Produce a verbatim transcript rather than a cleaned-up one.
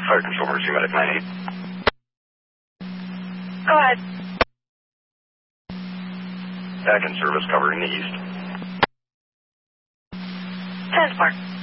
Fire Control, Emergency Medic nine eight. Go ahead. Back in service, covering the east. Transport.